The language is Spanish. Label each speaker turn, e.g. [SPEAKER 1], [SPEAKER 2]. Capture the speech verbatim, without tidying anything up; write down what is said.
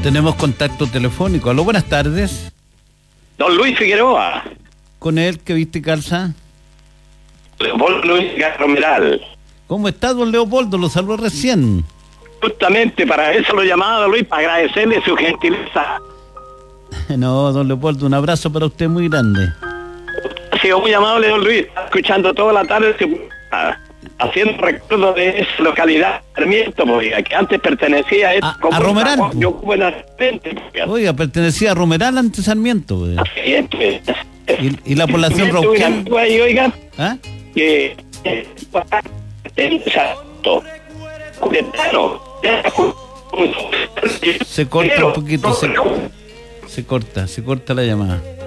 [SPEAKER 1] Tenemos contacto telefónico. Aló, buenas tardes.
[SPEAKER 2] Don Luis Figueroa.
[SPEAKER 1] ¿Con él que viste calza?
[SPEAKER 2] Leopoldo Luis Garromeral.
[SPEAKER 1] ¿Cómo está, don Leopoldo? Lo saludó recién.
[SPEAKER 2] Justamente para eso lo llamaba, don Luis, para agradecerle su gentileza.
[SPEAKER 1] No, don Leopoldo, un abrazo para usted muy grande.
[SPEAKER 2] Ha sido muy amable, don Luis. Está escuchando toda la tarde, haciendo recuerdo de esa localidad, Sarmiento, porque que antes pertenecía a,
[SPEAKER 1] a, a Romeral.
[SPEAKER 2] Yo ocupo en la frente.
[SPEAKER 1] Oiga, pertenecía a Romeral antes Sarmiento. Pues.
[SPEAKER 2] Así es, pues.
[SPEAKER 1] Y, y la población Rauquén.
[SPEAKER 2] Oiga,
[SPEAKER 1] ¿Ah?
[SPEAKER 2] que eh, exacto.
[SPEAKER 1] Se corta un poquito, se, se corta, se corta la llamada.